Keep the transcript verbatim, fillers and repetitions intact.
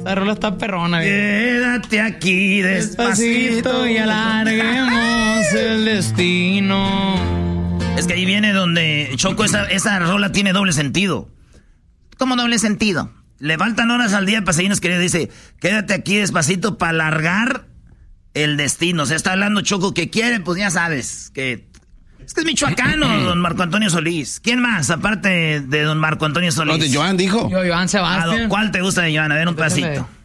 Esa rola está perrona, güey. Quédate aquí despacito, despacito y alarguemos el destino. Es que ahí viene donde, Choco, esa, esa rola tiene doble sentido. ¿Cómo doble sentido? Le faltan horas al día para seguirnos queriendo. Dice, quédate aquí despacito para alargar el destino. O sea, está hablando Choco que quiere, pues ya sabes, que... Es que es michoacano, don Marco Antonio Solís. ¿Quién más, aparte de don Marco Antonio Solís? No, de Joan, dijo. Yo, Joan Sebastián. ¿Cuál te gusta de Joan? A ver, un Déjame. pasito.